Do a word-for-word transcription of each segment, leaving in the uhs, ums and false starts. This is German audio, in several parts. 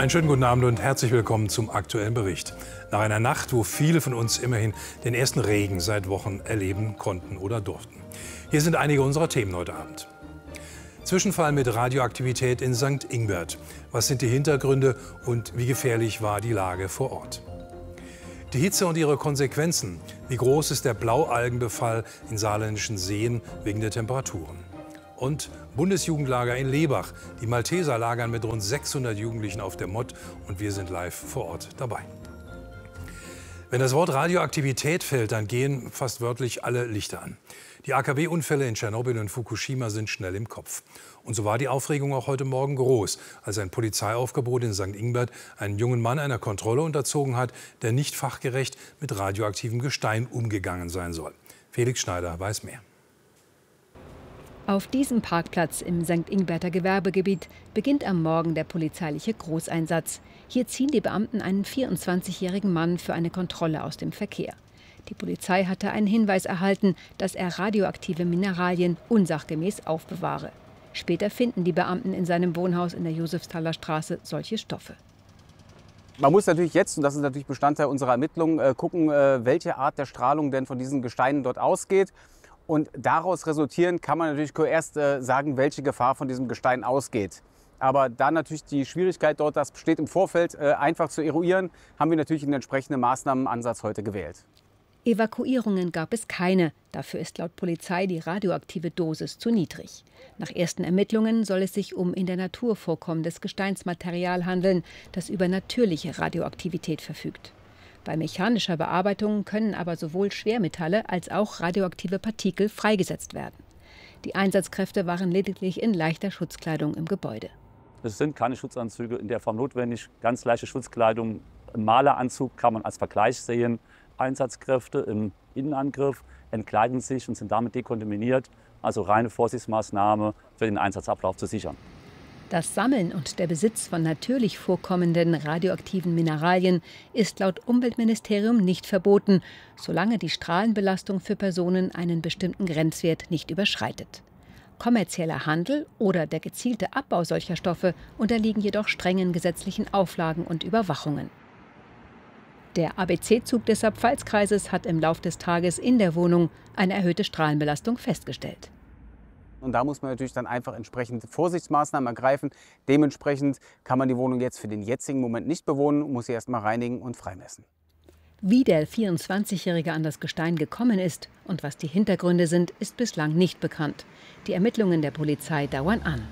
Einen schönen guten Abend und herzlich willkommen zum aktuellen Bericht. Nach einer Nacht, wo viele von uns immerhin den ersten Regen seit Wochen erleben konnten oder durften. Hier sind einige unserer Themen heute Abend. Zwischenfall mit Radioaktivität in Sankt Ingbert. Was sind die Hintergründe und wie gefährlich war die Lage vor Ort? Die Hitze und ihre Konsequenzen. Wie groß ist der Blaualgenbefall in saarländischen Seen wegen der Temperaturen? Und Bundesjugendlager in Lebach. Die Malteser lagern mit rund sechshundert Jugendlichen auf der Mott und wir sind live vor Ort dabei. Wenn das Wort Radioaktivität fällt, dann gehen fast wörtlich alle Lichter an. Die A K W-Unfälle in Tschernobyl und Fukushima sind schnell im Kopf. Und so war die Aufregung auch heute Morgen groß, als ein Polizeiaufgebot in Sankt Ingbert einen jungen Mann einer Kontrolle unterzogen hat, der nicht fachgerecht mit radioaktivem Gestein umgegangen sein soll. Felix Schneider weiß mehr. Auf diesem Parkplatz im Sankt Ingberter Gewerbegebiet beginnt am Morgen der polizeiliche Großeinsatz. Hier ziehen die Beamten einen vierundzwanzigjährigen Mann für eine Kontrolle aus dem Verkehr. Die Polizei hatte einen Hinweis erhalten, dass er radioaktive Mineralien unsachgemäß aufbewahre. Später finden die Beamten in seinem Wohnhaus in der Josefsthaler Straße solche Stoffe. Man muss natürlich jetzt, und das ist natürlich Bestandteil unserer Ermittlungen, äh, gucken, äh, welche Art der Strahlung denn von diesen Gesteinen dort ausgeht. Und daraus resultierend kann man natürlich erst äh, sagen, welche Gefahr von diesem Gestein ausgeht. Aber da natürlich die Schwierigkeit dort, das besteht im Vorfeld, äh, einfach zu eruieren, haben wir natürlich einen entsprechenden Maßnahmenansatz heute gewählt. Evakuierungen gab es keine. Dafür ist laut Polizei die radioaktive Dosis zu niedrig. Nach ersten Ermittlungen soll es sich um in der Natur vorkommendes Gesteinsmaterial handeln, das über natürliche Radioaktivität verfügt. Bei mechanischer Bearbeitung können aber sowohl Schwermetalle als auch radioaktive Partikel freigesetzt werden. Die Einsatzkräfte waren lediglich in leichter Schutzkleidung im Gebäude. Es sind keine Schutzanzüge in der Form notwendig. Ganz leichte Schutzkleidung, ein Maleranzug kann man als Vergleich sehen. Einsatzkräfte im Innenangriff entkleiden sich und sind damit dekontaminiert. Also reine Vorsichtsmaßnahme für den Einsatzablauf zu sichern. Das Sammeln und der Besitz von natürlich vorkommenden radioaktiven Mineralien ist laut Umweltministerium nicht verboten, solange die Strahlenbelastung für Personen einen bestimmten Grenzwert nicht überschreitet. Kommerzieller Handel oder der gezielte Abbau solcher Stoffe unterliegen jedoch strengen gesetzlichen Auflagen und Überwachungen. Der A B C-Zug des Saar-Pfalz-Kreises hat im Lauf des Tages in der Wohnung eine erhöhte Strahlenbelastung festgestellt. Und da muss man natürlich dann einfach entsprechend Vorsichtsmaßnahmen ergreifen. Dementsprechend kann man die Wohnung jetzt für den jetzigen Moment nicht bewohnen, muss sie erst mal reinigen und freimessen. Wie der vierundzwanzigjährige an das Gestein gekommen ist und was die Hintergründe sind, ist bislang nicht bekannt. Die Ermittlungen der Polizei dauern an.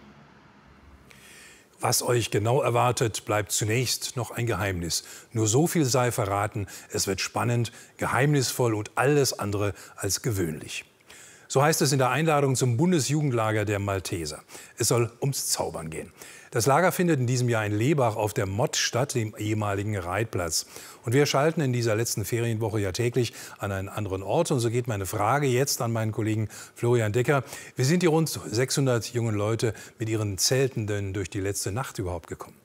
Was euch genau erwartet, bleibt zunächst noch ein Geheimnis. Nur so viel sei verraten, es wird spannend, geheimnisvoll und alles andere als gewöhnlich. So heißt es in der Einladung zum Bundesjugendlager der Malteser. Es soll ums Zaubern gehen. Das Lager findet in diesem Jahr in Lebach auf der Mott statt, dem ehemaligen Reitplatz. Und wir schalten in dieser letzten Ferienwoche ja täglich an einen anderen Ort. Und so geht meine Frage jetzt an meinen Kollegen Florian Decker. Wie sind die rund sechshundert jungen Leute mit ihren Zelten denn durch die letzte Nacht überhaupt gekommen?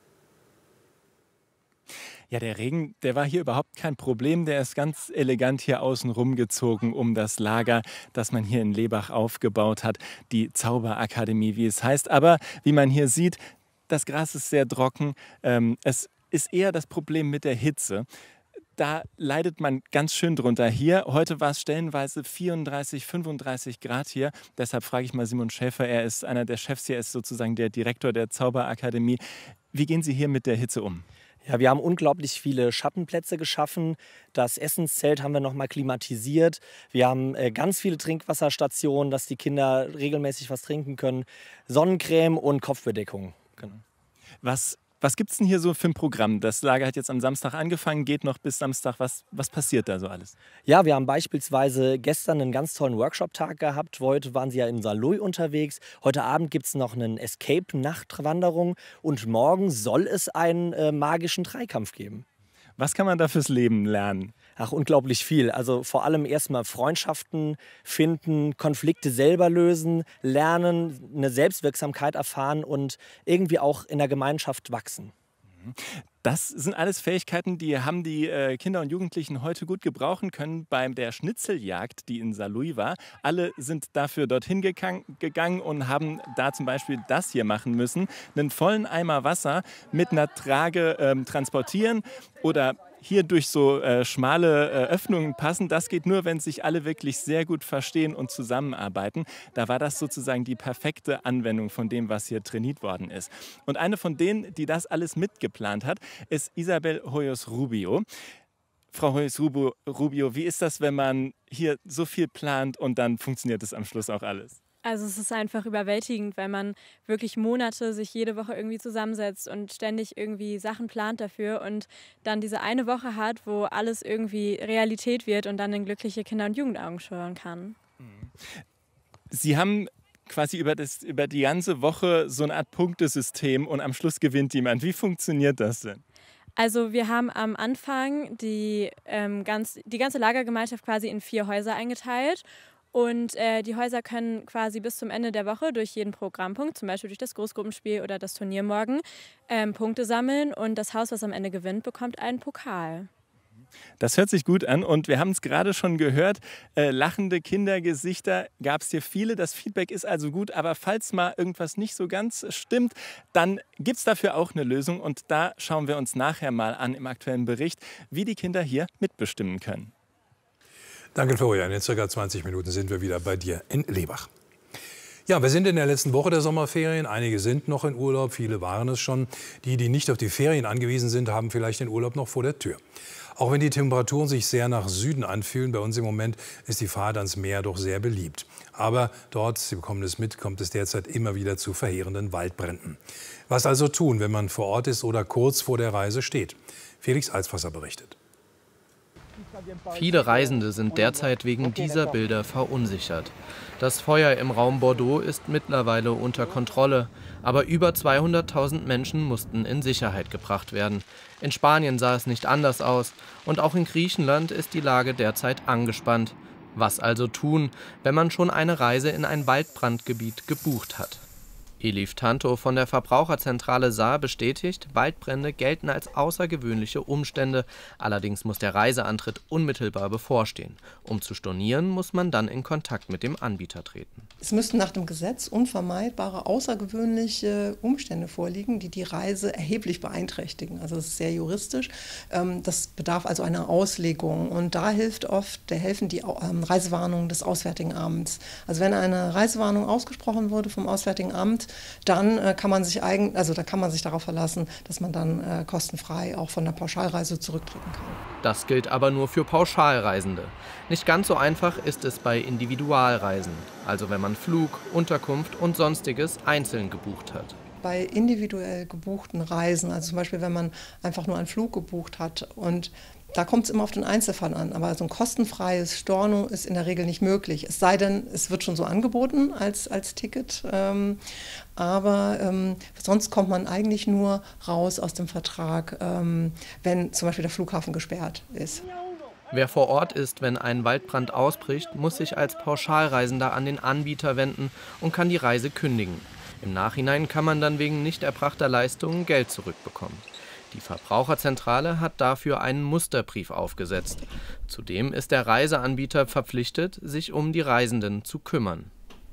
Ja, der Regen, der war hier überhaupt kein Problem. Der ist ganz elegant hier außen rumgezogen um das Lager, das man hier in Lebach aufgebaut hat. Die Zauberakademie, wie es heißt. Aber wie man hier sieht, das Gras ist sehr trocken. Ähm, es ist eher das Problem mit der Hitze. Da leidet man ganz schön drunter. Hier, heute war es stellenweise vierunddreißig, fünfunddreißig Grad hier. Deshalb frage ich mal Simon Schäfer, er ist einer der Chefs hier, er ist sozusagen der Direktor der Zauberakademie. Wie gehen Sie hier mit der Hitze um? Ja, wir haben unglaublich viele Schattenplätze geschaffen. Das Essenszelt haben wir noch mal klimatisiert. Wir haben äh, ganz viele Trinkwasserstationen, dass die Kinder regelmäßig was trinken können. Sonnencreme und Kopfbedeckung. Genau. Was, was gibt es denn hier so für ein Programm? Das Lager hat jetzt am Samstag angefangen, geht noch bis Samstag. Was, was passiert da so alles? Ja, wir haben beispielsweise gestern einen ganz tollen Workshop-Tag gehabt. Heute waren Sie ja in Saarlouis unterwegs. Heute Abend gibt es noch einen Escape-Nachtwanderung. Und morgen soll es einen äh, magischen Dreikampf geben. Was kann man da fürs Leben lernen? Ach, unglaublich viel. Also vor allem erstmal Freundschaften finden, Konflikte selber lösen, lernen, eine Selbstwirksamkeit erfahren und irgendwie auch in der Gemeinschaft wachsen. Das sind alles Fähigkeiten, die haben die äh, Kinder und Jugendlichen heute gut gebrauchen können bei der Schnitzeljagd, die in Saarlouis war. Alle sind dafür dorthin gegangen, gegangen und haben da zum Beispiel das hier machen müssen. Einen vollen Eimer Wasser mit einer Trage ähm, transportieren oder hier durch so äh, schmale äh, Öffnungen passen. Das geht nur, wenn sich alle wirklich sehr gut verstehen und zusammenarbeiten. Da war das sozusagen die perfekte Anwendung von dem, was hier trainiert worden ist. Und eine von denen, die das alles mitgeplant hat, ist Isabel Hoyos Rubio. Frau Hoyos Rubio, wie ist das, wenn man hier so viel plant und dann funktioniert es am Schluss auch alles? Also es ist einfach überwältigend, weil man wirklich Monate sich jede Woche irgendwie zusammensetzt und ständig irgendwie Sachen plant dafür und dann diese eine Woche hat, wo alles irgendwie Realität wird und dann in glückliche Kinder- und Jugendaugen schauen kann. Sie haben quasi über, das, über die ganze Woche so eine Art Punktesystem und am Schluss gewinnt jemand. Wie funktioniert das denn? Also wir haben am Anfang die, ähm, ganz, die ganze Lagergemeinschaft quasi in vier Häuser eingeteilt. Und äh, die Häuser können quasi bis zum Ende der Woche durch jeden Programmpunkt, zum Beispiel durch das Großgruppenspiel oder das Turnier morgen, ähm, Punkte sammeln. Und das Haus, was am Ende gewinnt, bekommt einen Pokal. Das hört sich gut an und wir haben es gerade schon gehört, äh, lachende Kindergesichter gab es hier viele. Das Feedback ist also gut, aber falls mal irgendwas nicht so ganz stimmt, dann gibt es dafür auch eine Lösung und da schauen wir uns nachher mal an im aktuellen Bericht, wie die Kinder hier mitbestimmen können. Danke, Florian. In circa zwanzig Minuten sind wir wieder bei dir in Lebach. Ja, wir sind in der letzten Woche der Sommerferien. Einige sind noch in Urlaub, viele waren es schon. Die, die nicht auf die Ferien angewiesen sind, haben vielleicht den Urlaub noch vor der Tür. Auch wenn die Temperaturen sich sehr nach Süden anfühlen, bei uns im Moment ist die Fahrt ans Meer doch sehr beliebt. Aber dort, Sie bekommen es mit, kommt es derzeit immer wieder zu verheerenden Waldbränden. Was also tun, wenn man vor Ort ist oder kurz vor der Reise steht? Felix Alswasser berichtet. Viele Reisende sind derzeit wegen dieser Bilder verunsichert. Das Feuer im Raum Bordeaux ist mittlerweile unter Kontrolle, aber über zweihunderttausend Menschen mussten in Sicherheit gebracht werden. In Spanien sah es nicht anders aus und auch in Griechenland ist die Lage derzeit angespannt. Was also tun, wenn man schon eine Reise in ein Waldbrandgebiet gebucht hat? Elif Tanto von der Verbraucherzentrale Saar bestätigt, Waldbrände gelten als außergewöhnliche Umstände. Allerdings muss der Reiseantritt unmittelbar bevorstehen. Um zu stornieren, muss man dann in Kontakt mit dem Anbieter treten. Es müssten nach dem Gesetz unvermeidbare, außergewöhnliche Umstände vorliegen, die die Reise erheblich beeinträchtigen. Also das ist sehr juristisch. Das bedarf also einer Auslegung. Und da hilft oft, da helfen die Reisewarnungen des Auswärtigen Amts. Also wenn eine Reisewarnung ausgesprochen wurde vom Auswärtigen Amt, dann äh, kann man sich eigen, also da kann man sich darauf verlassen, dass man dann äh, kostenfrei auch von der Pauschalreise zurücktreten kann. Das gilt aber nur für Pauschalreisende. Nicht ganz so einfach ist es bei Individualreisen, also wenn man Flug, Unterkunft und Sonstiges einzeln gebucht hat. Bei individuell gebuchten Reisen, also zum Beispiel wenn man einfach nur einen Flug gebucht hat und da kommt es immer auf den Einzelfall an, aber so ein kostenfreies Storno ist in der Regel nicht möglich. Es sei denn, es wird schon so angeboten als, als Ticket, ähm, aber ähm, sonst kommt man eigentlich nur raus aus dem Vertrag, ähm, wenn zum Beispiel der Flughafen gesperrt ist. Wer vor Ort ist, wenn ein Waldbrand ausbricht, muss sich als Pauschalreisender an den Anbieter wenden und kann die Reise kündigen. Im Nachhinein kann man dann wegen nicht erbrachter Leistungen Geld zurückbekommen. Die Verbraucherzentrale hat dafür einen Musterbrief aufgesetzt. Zudem ist der Reiseanbieter verpflichtet, sich um die Reisenden zu kümmern.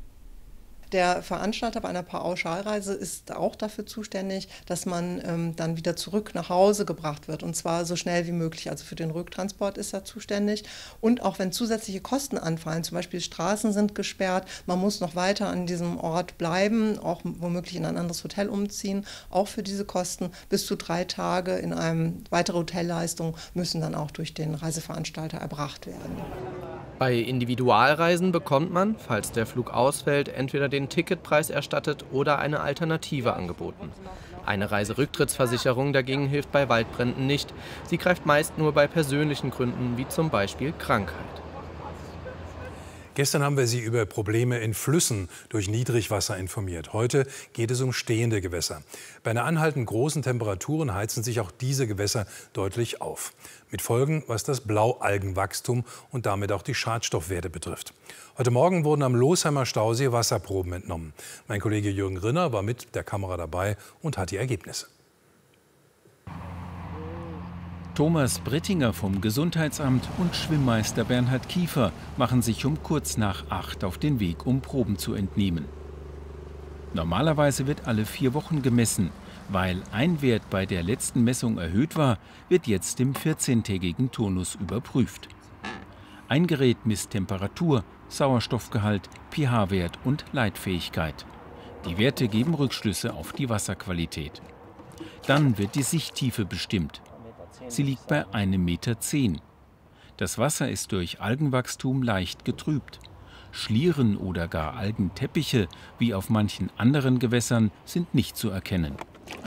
Der Veranstalter bei einer Pauschalreise ist auch dafür zuständig, dass man ähm, dann wieder zurück nach Hause gebracht wird, und zwar so schnell wie möglich. Also für den Rücktransport ist er zuständig. Und auch wenn zusätzliche Kosten anfallen, zum Beispiel Straßen sind gesperrt, man muss noch weiter an diesem Ort bleiben, auch womöglich in ein anderes Hotel umziehen, auch für diese Kosten bis zu drei Tage in einem weitere Hotelleistung müssen dann auch durch den Reiseveranstalter erbracht werden. Bei Individualreisen bekommt man, falls der Flug ausfällt, entweder den Ticketpreis erstattet oder eine Alternative angeboten. Eine Reiserücktrittsversicherung dagegen hilft bei Waldbränden nicht. Sie greift meist nur bei persönlichen Gründen, wie zum Beispiel Krankheit. Gestern haben wir Sie über Probleme in Flüssen durch Niedrigwasser informiert. Heute geht es um stehende Gewässer. Bei einer anhaltend großen Temperaturen heizen sich auch diese Gewässer deutlich auf. Mit Folgen, was das Blaualgenwachstum und damit auch die Schadstoffwerte betrifft. Heute Morgen wurden am Losheimer Stausee Wasserproben entnommen. Mein Kollege Jürgen Rinner war mit der Kamera dabei und hat die Ergebnisse. Thomas Brittinger vom Gesundheitsamt und Schwimmmeister Bernhard Kiefer machen sich um kurz nach acht auf den Weg, um Proben zu entnehmen. Normalerweise wird alle vier Wochen gemessen. Weil ein Wert bei der letzten Messung erhöht war, wird jetzt im vierzehntägigen Turnus überprüft. Ein Gerät misst Temperatur, Sauerstoffgehalt, pH-Wert und Leitfähigkeit. Die Werte geben Rückschlüsse auf die Wasserqualität. Dann wird die Sichttiefe bestimmt. Sie liegt bei einem Meter zehn. Das Wasser ist durch Algenwachstum leicht getrübt. Schlieren oder gar Algenteppiche, wie auf manchen anderen Gewässern, sind nicht zu erkennen.